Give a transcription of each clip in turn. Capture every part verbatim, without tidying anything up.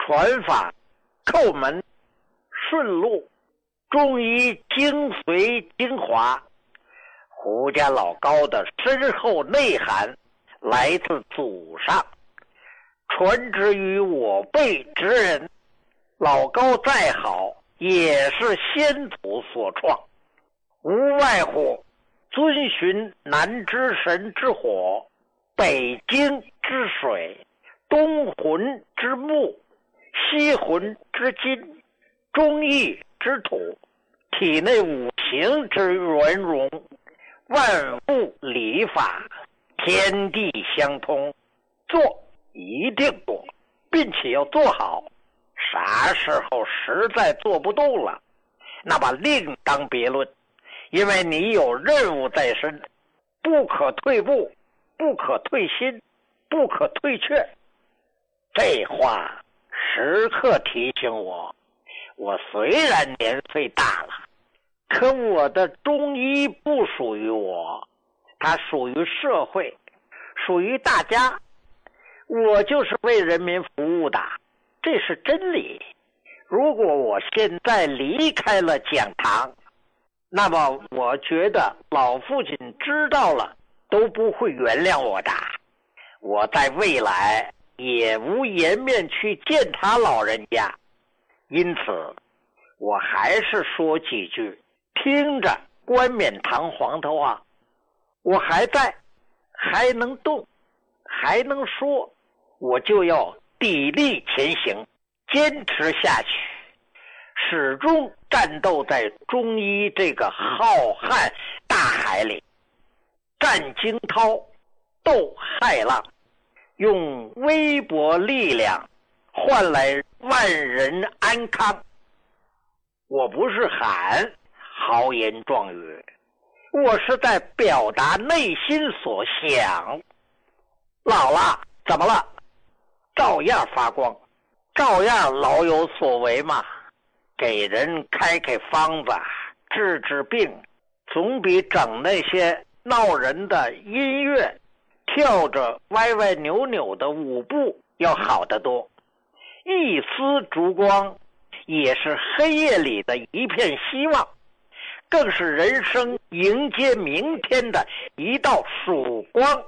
传法叩门顺路，中医精髓精华。胡家老高的深厚内涵来自祖上，传之于我辈之人。老高再好，也是先祖所创，无外乎遵循南之神之火，北京之水，东浑之木，西浑之金，中义之土，体内五行之圆融，万物理法，天地相通。做一定做，并且要做好。啥时候实在做不动了，那么另当别论，因为你有任务在身，不可退步，不可退心，不可退却。这话时刻提醒我，我虽然年岁大了，可我的中医不属于我，它属于社会，属于大家，我就是为人民服务的，这是真理。如果我现在离开了讲堂，那么我觉得老父亲知道了都不会原谅我的，我在未来也无颜面去见他老人家。因此我还是说几句听着冠冕堂皇的话，我还在，还能动，还能说，我就要砥砺前行，坚持下去，始终战斗在中医这个浩瀚大海里，战惊涛，斗骇浪，用微薄力量换来万人安康。我不是喊豪言壮语，我是在表达内心所想。老了怎么了？照样发光，照样老有所为嘛。给人开开方子，治治病，总比整那些闹人的音乐，跳着歪歪扭扭的舞步要好得多。一丝烛光，也是黑夜里的一片希望，更是人生迎接明天的一道曙光。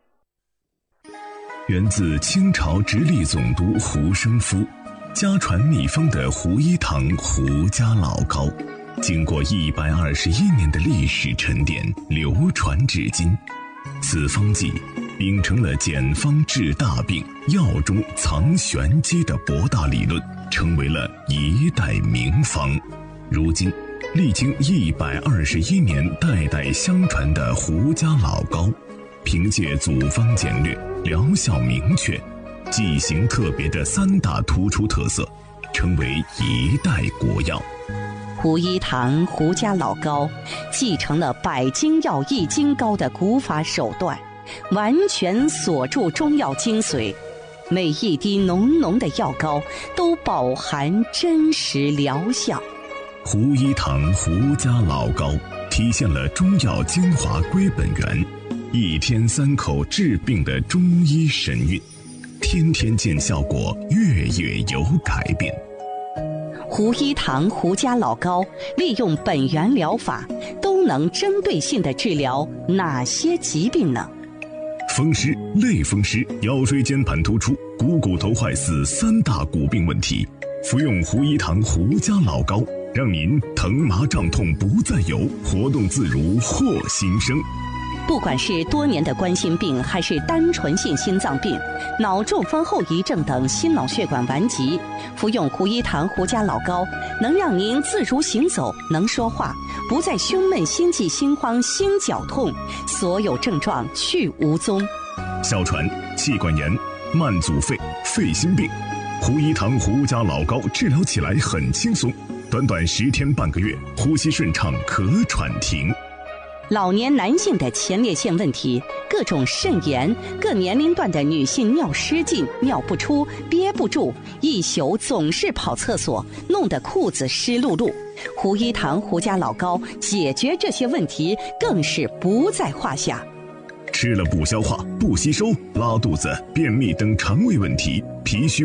源自清朝直隶总督胡生夫，家传秘方的胡一堂胡家老膏，经过一百二十一年的历史沉淀，流传至今。此方剂秉承了简方治大病、药中藏玄机的博大理论，成为了一代名方。如今历经一百二十一年代代相传的胡家老膏，凭借组方简略、疗效明确、剂型特别的三大突出特色，成为一代国药。 胡一堂胡家老膏继承了百金药益精膏的古法手段，完全锁住中药精髓，每一滴浓浓的药膏都饱含真实疗效。 胡一堂胡家老膏体现了中药精华归本源，一天三口治病的中医神韵，天天见效果，月月有改变。 胡一堂胡家老膏利用本源疗法，都能针对性地治疗哪些疾病呢？ 风湿、类风湿、腰椎间盘突出、股骨头坏死三大骨病问题，服用胡一堂胡家老膏，让您疼麻胀痛不再有，活动自如获新生。 不管是多年的冠心病，还是单纯性心脏病、脑中风后遗症等心脑血管顽疾，服用胡一堂胡家老膏，能让您自如行走，能说话，不再胸闷、心悸、心慌、心绞痛，所有症状去无踪。 哮喘、气管炎、慢阻肺、肺心病，胡一堂胡家老膏治疗起来很轻松，短短十天半个月，呼吸顺畅，咳喘停。 老年男性的前列腺问题，各种肾炎，各年龄段的女性尿失禁、尿不出、憋不住，一宿总是跑厕所，弄得裤子湿漉漉。胡一堂胡家老膏解决这些问题更是不在话下。 吃了不消化、不吸收、拉肚子、便秘等肠胃问题，脾虚